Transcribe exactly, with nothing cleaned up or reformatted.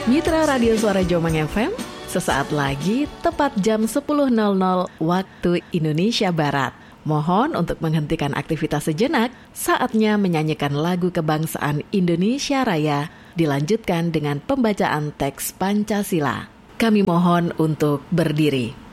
Mitra Radio Suara Jomang F M, sesaat lagi tepat jam sepuluh nol nol waktu Indonesia Barat. Mohon untuk menghentikan aktivitas sejenak, saatnya menyanyikan lagu kebangsaan Indonesia Raya, dilanjutkan dengan pembacaan teks Pancasila. Kami mohon untuk berdiri.